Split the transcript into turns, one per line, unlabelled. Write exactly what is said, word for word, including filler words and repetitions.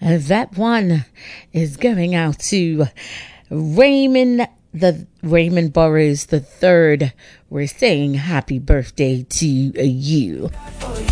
That one is going out to Raymond, the Raymond Burrows the third. We're saying happy birthday to you.